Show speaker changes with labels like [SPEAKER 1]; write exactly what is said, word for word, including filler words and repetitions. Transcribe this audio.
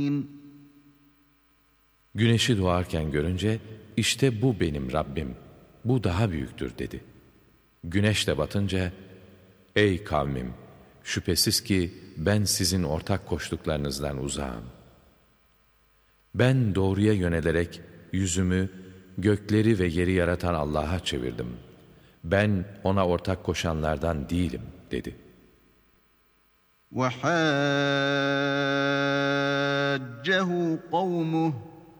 [SPEAKER 1] Güneşi doğarken görünce, işte bu benim Rabbim, bu daha büyüktür dedi. Güneş de batınca, ey kavmim, şüphesiz ki ben sizin ortak koştuklarınızdan uzağım. Ben doğruya yönelerek yüzümü gökleri ve yeri yaratan Allah'a çevirdim. Ben ona ortak koşanlardan değilim dedi.
[SPEAKER 2] وَحَاجَّهُ قَوْمُهُ